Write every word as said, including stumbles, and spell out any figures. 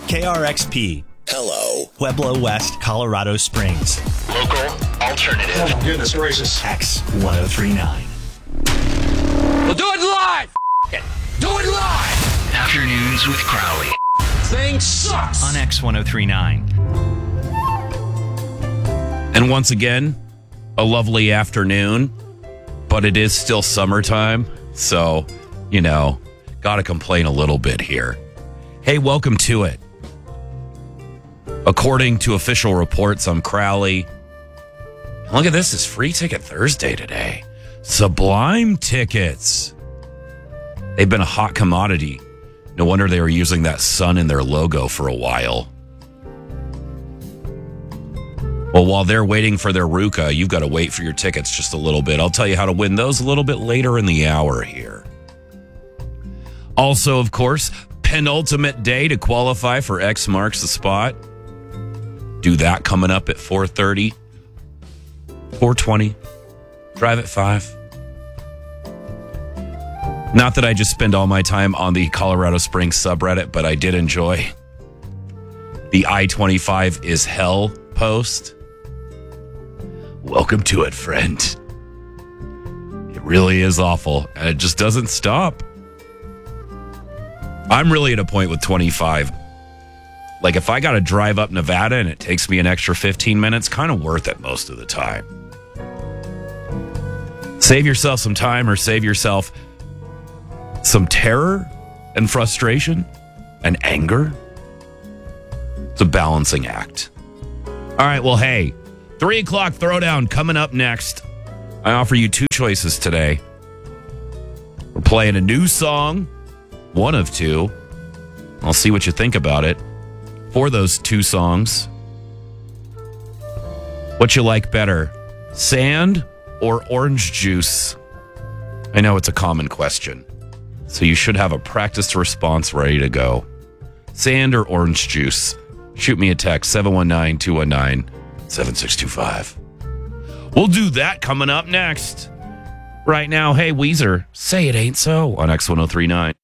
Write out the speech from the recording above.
K R X P. Hello. Pueblo West, Colorado Springs. Local alternative. Oh, goodness gracious. X one oh three nine. We'll do it live. F- it. Do it live. Afternoons with Crowley. Thing sucks. On X one oh three nine. And once again, a lovely afternoon, but it is still summertime. So, you know, got to complain a little bit here. Hey, welcome to it. According to official reports, I'm Crowley. Look at this. It's Free Ticket Thursday today. Sublime tickets. They've been a hot commodity. No wonder they were using that sun in their logo for a while. Well, while they're waiting for their Ruka, you've got to wait for your tickets just a little bit. I'll tell you how to win those a little bit later in the hour here. Also, of course, penultimate day to qualify for X Marks the Spot. Do that coming up at four thirty, four twenty, drive at five. Not that I just spend all my time on the Colorado Springs subreddit, but I did enjoy the I twenty-five is hell post. Welcome to it, friend. It really is awful, and it just doesn't stop. I'm really at a point with twenty-five. Like, if I got to drive up Nevada and it takes me an extra fifteen minutes, kind of worth it most of the time. Save yourself some time or save yourself some terror and frustration and anger. It's a balancing act. All right, well, hey, three o'clock throwdown coming up next. I offer you two choices today. We're playing a new song, one of two. I'll see what you think about it. For those two songs, what you like better, sand or orange juice? I know it's a common question, so you should have a practiced response ready to go. Sand or orange juice? Shoot me a text, seven one nine, two one nine, seven six two five. We'll do that coming up next. Right now, hey, Weezer, Say It Ain't So on X one oh three nine.